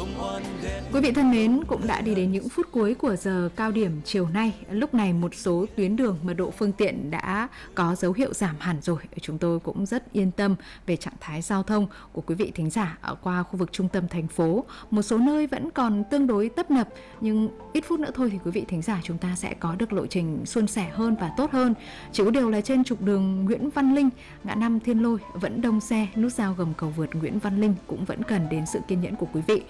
Quý vị thân mến, cũng đã đi đến những phút cuối của giờ cao điểm chiều nay. Lúc này một số tuyến đường mật độ phương tiện đã có dấu hiệu giảm hẳn rồi. Chúng tôi cũng rất yên tâm về trạng thái giao thông của quý vị thính giả ở qua khu vực trung tâm thành phố. Một số nơi vẫn còn tương đối tấp nập, nhưng ít phút nữa thôi thì quý vị thính giả chúng ta sẽ có được lộ trình suôn sẻ hơn và tốt hơn. Chỉ có điều là trên trục đường Nguyễn Văn Linh, ngã năm Thiên Lôi vẫn đông xe, nút giao gầm cầu vượt Nguyễn Văn Linh cũng vẫn cần đến sự kiên nhẫn của quý vị.